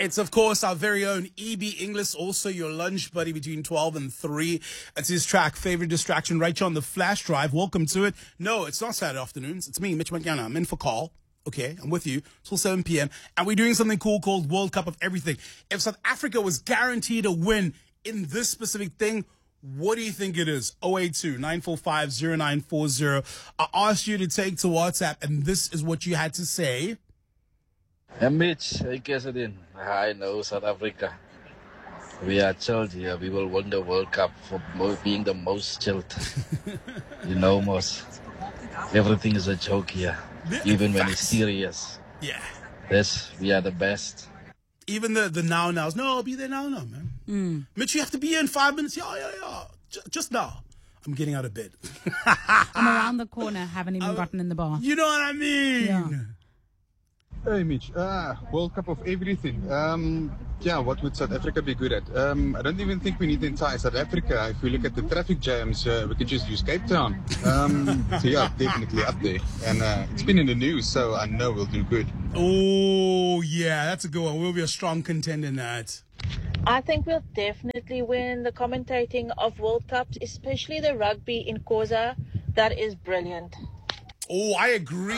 It's, of course, our very own EB Inglis, also your lunch buddy between 12 and 3. It's his track, Favorite Distraction, right here on the Flash Drive. Welcome to it. No, it's not Saturday afternoons. It's me, Mitch McGanna. I'm in for call. Okay, I'm with you till 7 p.m. And we're doing something cool called World Cup of Everything. If South Africa was guaranteed a win in this specific thing, what do you think it is? 082-945-0940. I asked you to take to WhatsApp, and this is what you had to say. Mitch, I know South Africa. We are chilled here. We will win the World Cup for being the most chilled. Most. Everything is a joke here, even when it's serious. Yeah. Yes, we are the best. Even the now-nows. No, I'll be there now, man. Mitch, you have to be here in 5 minutes. Yeah. Just now. I'm getting out of bed. I'm around the corner, haven't even gotten in the bar. You know what I mean? Yeah. Hey Mitch, World Cup of everything. What would South Africa be good at? I don't even think we need to entire South Africa. If we look at the traffic jams, we could just use Cape Town. Definitely up there. And it's been in the news, so I know we'll do good. Oh, yeah, that's a good one. We'll be a strong contender in that. I think we'll definitely win the commentating of World Cups, especially the rugby in Xhosa. That is brilliant. Oh, I agree.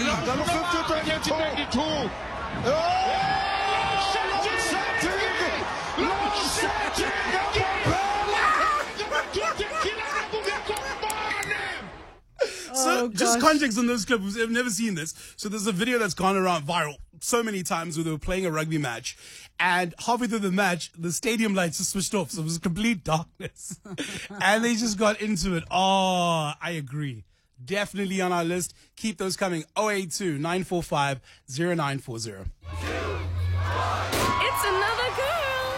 So, just context on this clip, we've never seen this. So there's a video that's gone around viral so many times where they were playing a rugby match, and halfway through the match, the stadium lights just switched off, so it was complete darkness. And they just got into it. Oh, I agree. Definitely on our list. Keep those coming. 082-945-0940. It's another girl.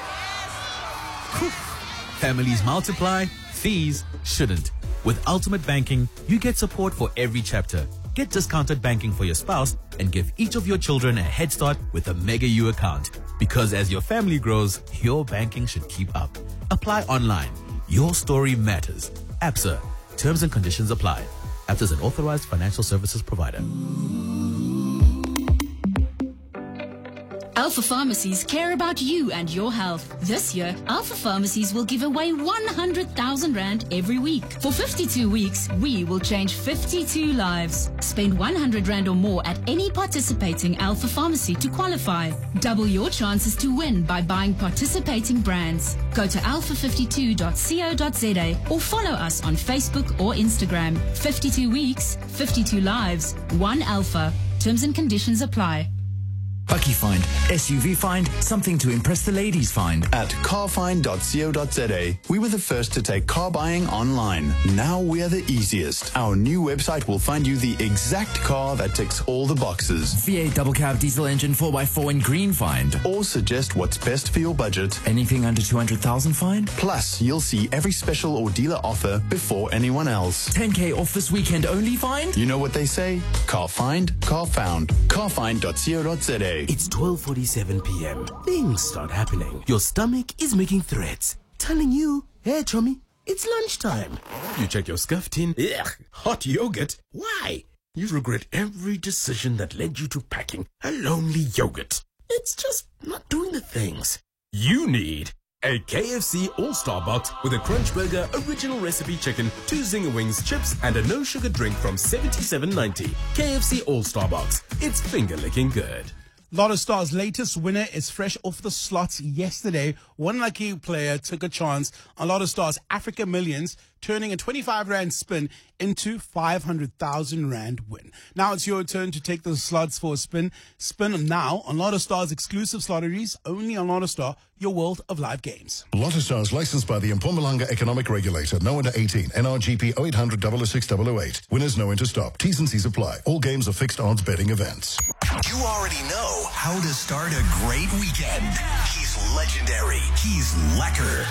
Families multiply, fees shouldn't. With Ultimate Banking, you get support for every chapter. Get discounted banking for your spouse and give each of your children a head start with a Mega U account. Because as your family grows, your banking should keep up. Apply online. Your story matters. ABSA. Terms and conditions apply. ABSA is an authorized financial services provider. Alpha Pharmacies care about you and your health. This year, Alpha Pharmacies will give away 100,000 Rand every week. For 52 weeks, we will change 52 lives. Spend 100 Rand or more at any participating Alpha Pharmacy to qualify. Double your chances to win by buying participating brands. Go to alpha52.co.za or follow us on Facebook or Instagram. 52 weeks, 52 lives, 1 Alpha. Terms and conditions apply. Bucky Find, SUV Find, something to impress the ladies find. At carfind.co.za, we were the first to take car buying online. Now we are the easiest. Our new website will find you the exact car that ticks all the boxes. V8 double cab diesel engine 4x4 in green Find. Or suggest what's best for your budget. Anything under 200,000 Find. Plus, you'll see every special or dealer offer before anyone else. 10K off this weekend only Find. You know what they say? Car find, car found. Carfind.co.za. It's 12:47 p.m. Things start happening. Your stomach is making threats, telling you, hey, chummy, it's lunchtime. You check your scuff tin. Ugh, hot yogurt. Why? You regret every decision that led you to packing a lonely yogurt. It's just not doing the things. You need a KFC All-Star Box with a Crunch Burger, original recipe chicken, 2 Zinger Wings, chips, and a no-sugar drink from $77.90. KFC All-Star Box. It's finger-licking good. Lotto Star's latest winner is fresh off the slots yesterday. One lucky player took a chance on Lotto Star's Africa Millions, turning a 25 Rand spin into 500,000 Rand win. Now it's your turn to take the slots for a spin. Spin now on Lotto Star's exclusive lotteries, only on Lotto Star, your world of live games. Lotto Stars licensed by the Mpumalanga Economic Regulator. No under 18. NRGP 0800 006 008. Winners know when to stop. T's and C's apply. All games are fixed odds betting events. You already know how to start a great weekend. He's legendary. He's lekker.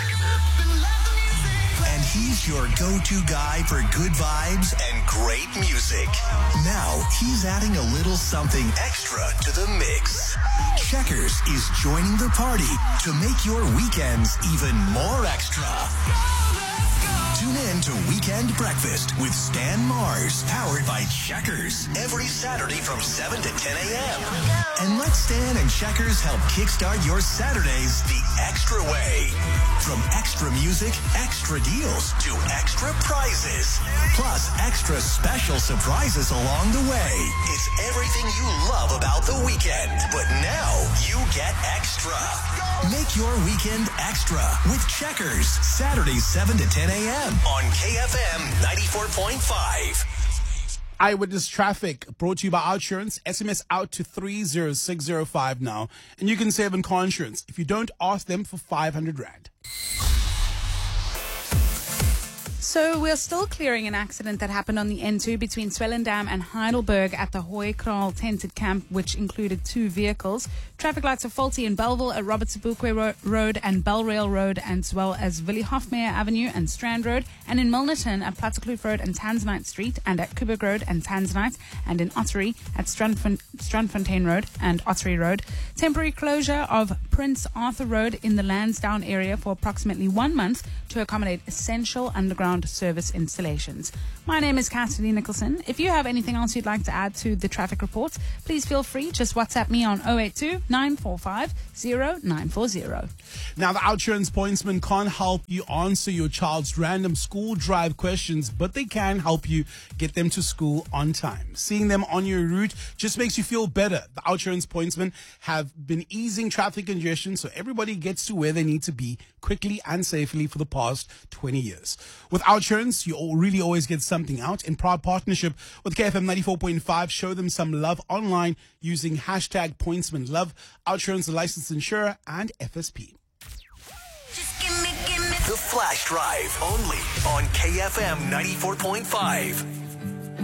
And he's your go-to guy for good vibes and great music. Now, he's adding a little something extra to the mix. Checkers is joining the party to make your weekends even more extra. Tune in to Weekend Breakfast with Stan Mars, powered by Checkers, every Saturday from 7 to 10 a.m. And let Stan and Checkers help kickstart your Saturdays the extra way. From extra music, extra deals, to extra prizes. Plus, extra special surprises along the way. It's everything you love about the weekend. But now, you get extra. Make your weekend extra with Checkers. Saturdays 7 to 10 a.m. on KFM 94.5. Eyewitness Traffic brought to you by OutSurance. SMS out to 30605 now, and you can save on car insurance if you don't ask them for 500 Rand. So we're still clearing an accident that happened on the N2 between Swellendam and Heidelberg at the Hooikraal tented camp, which included 2 vehicles. Traffic lights are faulty in Belleville at Robert Sobukwe Road and Belrail Road, as well as Willie Hofmeyer Avenue and Strand Road, and in Milnerton at Plattekloof Road and Tanzanite Street, and at Kuburg Road and Tanzanite, and in Ottery at Strandfontein Road and Ottery Road. Temporary closure of Prince Arthur Road in the Lansdowne area for approximately 1 month to accommodate essential underground service installations. My name is Cassidy Nicholson. If you have anything else you'd like to add to the traffic report, please feel free. Just WhatsApp me on 082-945-0940. Now, the OutSurance Pointsman can't help you answer your child's random school drive questions, but they can help you get them to school on time. Seeing them on your route just makes you feel better. The OutSurance Pointsmen have been easing traffic congestion so everybody gets to where they need to be quickly and safely for the past 20 years. With OutSurance, you really always get something out. In proud partnership with KFM 94.5, show them some love online using hashtag PointsmanLove. OutSurance, the licensed insurer, and FSP. The Flash Drive, only on KFM 94.5.